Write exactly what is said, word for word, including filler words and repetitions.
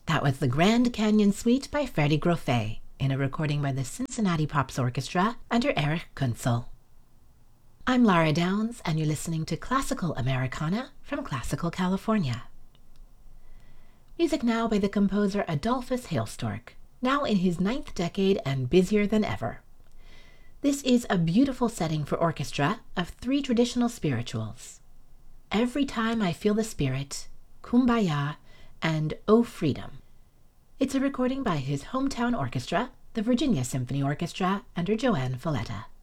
That was the Grand Canyon Suite by Freddie Groffet in a recording by the Cincinnati Pops Orchestra under Erich Kunzel. I'm Lara Downs, and you're listening to Classical Americana from Classical California. Music now by the composer Adolphus Hailstork, now in his ninth decade and busier than ever. This is a beautiful setting for orchestra of three traditional spirituals: Every Time I Feel the Spirit, Kumbaya, and O Freedom. It's a recording by his hometown orchestra, the Virginia Symphony Orchestra, under Joanne Folletta.